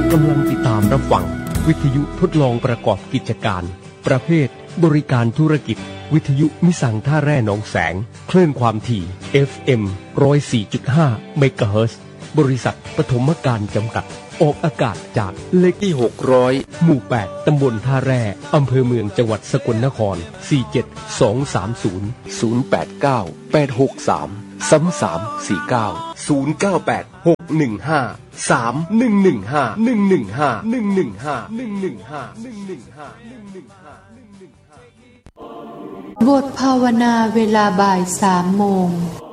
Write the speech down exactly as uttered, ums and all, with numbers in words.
กำลังติดตามรับฟังวิทยุทดลองประกอบกิจการประเภทบริการธุรกิจวิทยุมิสังท่าแร่หนองแสงคลื่นความถี่ เอฟ เอ็ม หนึ่งร้อยสี่จุดห้า เมกะเฮิรตซ์บริษัทปฐมการจำกัดออกอากาศจากเลขที่หกร้อยหมู่แปดตำบลท่าแร่อำเภอเมืองจังหวัดสกลนครสี่ เจ็ด สอง สาม ศูนย์ ศูนย์ แปด เก้า แปด หก สาม สาม สาม สี่ เก้า ศูนย์ เก้า แปด หก หนึ่ง ห้า สาม หนึ่ง หนึ่ง ห้า หนึ่ง หนึ่ง ห้า หนึ่ง หนึ่ง ห้า หนึ่ง หนึ่ง ห้า หนึ่ง หนึ่ง ห้า หนึ่ง หนึ่ง ห้า หนึ่ง หนึ่ง ห้าบทภาวนาเวลาบ่ายสามโมง